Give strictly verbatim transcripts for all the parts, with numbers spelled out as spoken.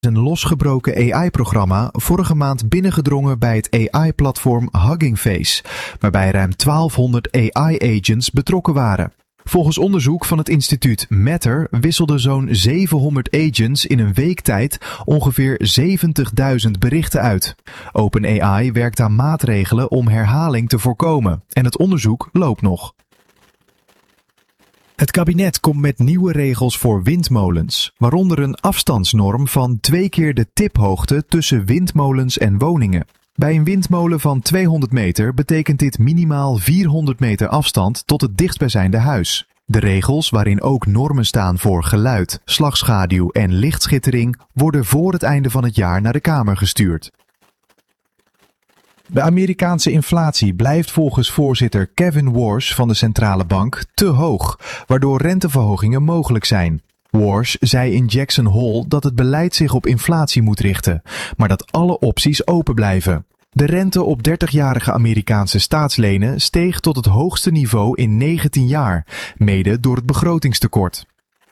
Een losgebroken A I-programma vorige maand binnengedrongen bij het A I-platform Hugging Face, waarbij ruim twaalfhonderd A I-agents betrokken waren. Volgens onderzoek van het instituut Matter wisselden zo'n zevenhonderd agents in een week tijd ongeveer zeventigduizend berichten uit. OpenAI werkt aan maatregelen om herhaling te voorkomen en het onderzoek loopt nog. Het kabinet komt met nieuwe regels voor windmolens, waaronder een afstandsnorm van twee keer de tiphoogte tussen windmolens en woningen. Bij een windmolen van tweehonderd meter betekent dit minimaal vierhonderd meter afstand tot het dichtstbijzijnde huis. De regels, waarin ook normen staan voor geluid, slagschaduw en lichtschittering, worden voor het einde van het jaar naar de Kamer gestuurd. De Amerikaanse inflatie blijft volgens voorzitter Kevin Warsh van de centrale bank te hoog, waardoor renteverhogingen mogelijk zijn. Warsh zei in Jackson Hole dat het beleid zich op inflatie moet richten, maar dat alle opties open blijven. De rente op dertigjarige Amerikaanse staatslenen steeg tot het hoogste niveau in negentien jaar, mede door het begrotingstekort.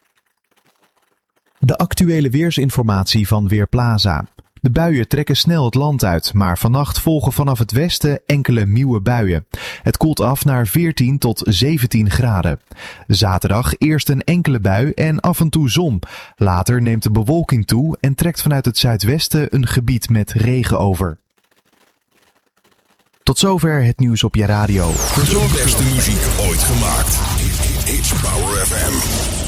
De actuele weersinformatie van Weerplaza. De buien trekken snel het land uit, maar vannacht volgen vanaf het westen enkele nieuwe buien. Het koelt af naar veertien tot zeventien graden. Zaterdag eerst een enkele bui en af en toe zon. Later neemt de bewolking toe en trekt vanuit het zuidwesten een gebied met regen over. Tot zover het nieuws op je radio. De beste muziek ooit gemaakt. It's Power F M.